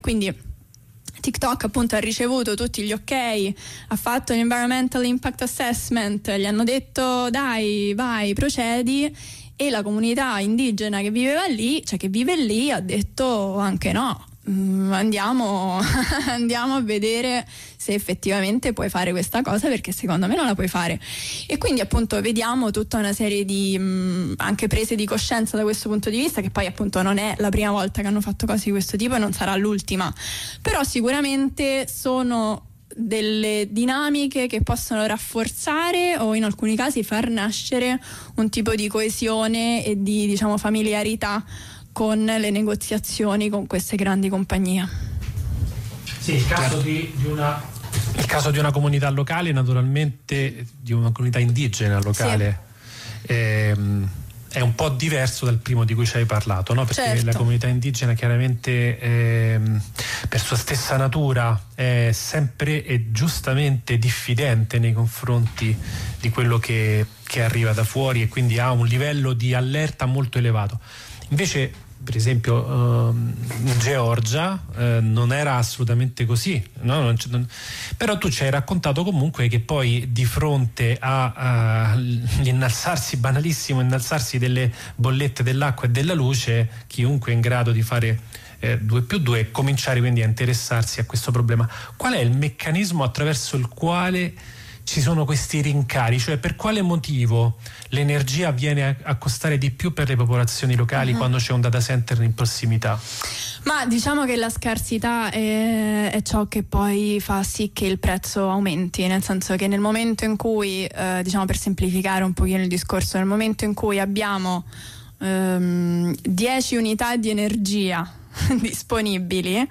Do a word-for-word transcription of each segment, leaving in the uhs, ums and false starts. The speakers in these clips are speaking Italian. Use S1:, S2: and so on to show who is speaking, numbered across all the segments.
S1: quindi TikTok appunto ha ricevuto tutti gli ok, ha fatto l'environmental impact assessment, gli hanno detto dai, vai, procedi, e la comunità indigena che viveva lì, cioè che vive lì, ha detto anche no. Andiamo, andiamo a vedere se effettivamente puoi fare questa cosa, perché secondo me non la puoi fare. E quindi appunto vediamo tutta una serie di mh, anche prese di coscienza da questo punto di vista, che poi appunto non è la prima volta che hanno fatto cose di questo tipo e non sarà l'ultima, però sicuramente sono delle dinamiche che possono rafforzare o in alcuni casi far nascere un tipo di coesione e di, diciamo, familiarità con le negoziazioni con queste grandi compagnie.
S2: Sì, il caso di, di una il caso di una comunità locale, naturalmente di una comunità indigena locale, sì. ehm, è un po' diverso dal primo di cui ci hai parlato, no? Perché certo. La comunità indigena chiaramente ehm, per sua stessa natura è sempre e giustamente diffidente nei confronti di quello che, che arriva da fuori, e quindi ha un livello di allerta molto elevato. Invece per esempio in Georgia eh, non era assolutamente così, no? non non... però tu ci hai raccontato comunque che poi di fronte all'innalzarsi, banalissimo innalzarsi delle bollette dell'acqua e della luce, chiunque è in grado di fare eh, due più due e cominciare quindi a interessarsi a questo problema. Qual è il meccanismo attraverso il quale ci sono questi rincari? Cioè, per quale motivo l'energia viene a, a costare di più per le popolazioni locali uh-huh. quando c'è un data center in prossimità?
S1: Ma diciamo che la scarsità è, è ciò che poi fa sì che il prezzo aumenti, nel senso che nel momento in cui, eh, diciamo, per semplificare un pochino il discorso, nel momento in cui abbiamo ehm, dieci unità di energia disponibili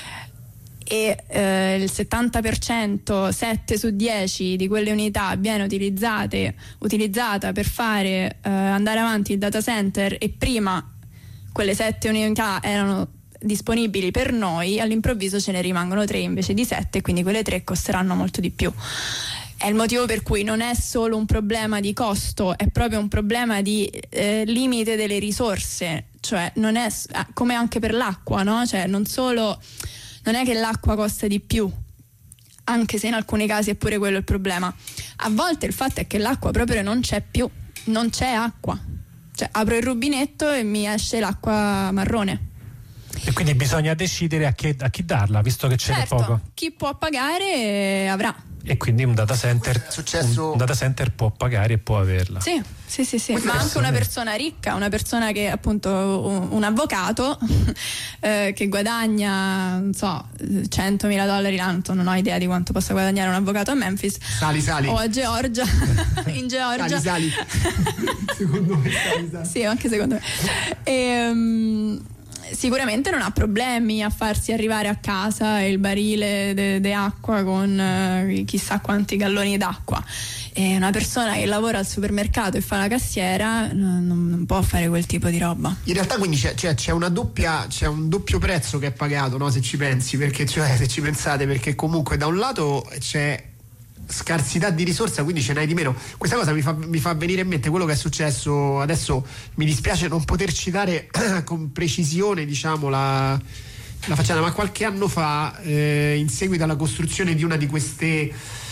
S1: e eh, il settanta per cento, sette su dieci di quelle unità viene utilizzate, utilizzata per fare eh, andare avanti il data center, e prima quelle sette unità erano disponibili per noi, all'improvviso ce ne rimangono tre invece di sette, quindi quelle tre costeranno molto di più. È il motivo per cui non è solo un problema di costo, è proprio un problema di eh, limite delle risorse, cioè non è come anche per l'acqua, no? Cioè non solo non è che l'acqua costa di più, anche se in alcuni casi è pure quello il problema. A volte il fatto è che l'acqua proprio non c'è più, non c'è acqua. Cioè apro il rubinetto e mi esce l'acqua marrone.
S2: E quindi bisogna decidere a chi, a chi darla, visto che ce n'è
S1: certo,
S2: poco.
S1: Chi può pagare avrà.
S2: E quindi un data center successo... un data center può pagare e può averla.
S1: Sì, sì, sì, sì. Ma anche una persona ricca, una persona che appunto un, un avvocato eh, che guadagna, non so, centomila dollari l'anno, non ho idea di quanto possa guadagnare un avvocato a Memphis.
S3: Sali, sali.
S1: O a Georgia, in Georgia.
S3: Sali, sali. Secondo me sali, sali.
S1: Sì, anche secondo me. E, um, sicuramente non ha problemi a farsi arrivare a casa il barile di de- acqua con eh, chissà quanti galloni d'acqua. E una persona che lavora al supermercato e fa la cassiera non, non può fare quel tipo di roba.
S3: In realtà quindi c'è, c'è, c'è una doppia, c'è un doppio prezzo che è pagato, no? Se ci pensi, perché cioè se ci pensate, perché comunque da un lato c'è scarsità di risorsa, quindi ce n'hai di meno. Questa cosa mi fa, mi fa venire in mente quello che è successo adesso. Mi dispiace non poter citare con precisione, diciamo, la, la faccenda, ma qualche anno fa eh, in seguito alla costruzione di una di queste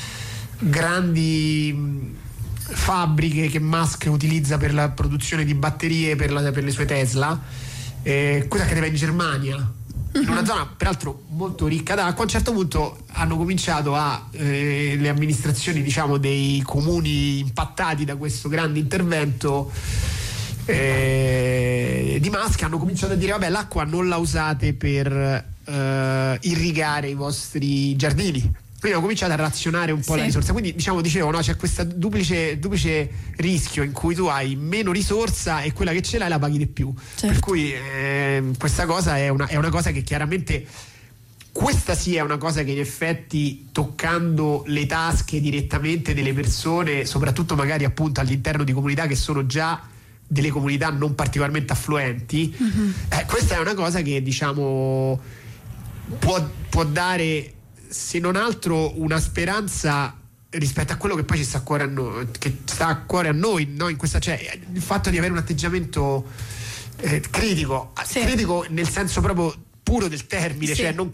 S3: grandi mh, fabbriche che Musk utilizza per la produzione di batterie per, la, per le sue Tesla, eh, questa che deve in Germania, in una zona peraltro molto ricca d'acqua. A un certo punto hanno cominciato a eh, le amministrazioni, diciamo, dei comuni impattati da questo grande intervento eh, di Musk, hanno cominciato a dire vabbè, l'acqua non la usate per eh, irrigare i vostri giardini. Quindi hanno cominciato a razionare un po' sì. la risorsa. Quindi diciamo dicevo no, c'è questo duplice, duplice rischio in cui tu hai meno risorsa e quella che ce l'hai la paghi di più. Certo. Per cui eh, questa cosa è una, è una cosa che chiaramente, questa sì è una cosa che in effetti, toccando le tasche direttamente delle persone, soprattutto magari appunto all'interno di comunità che sono già delle comunità non particolarmente affluenti, mm-hmm. eh, questa è una cosa che diciamo può, può dare, se non altro, una speranza rispetto a quello che poi ci sta a cuore a noi, che sta a cuore a noi, no? In questa, cioè il fatto di avere un atteggiamento eh, critico, sì. critico nel senso proprio puro del termine, sì. cioè non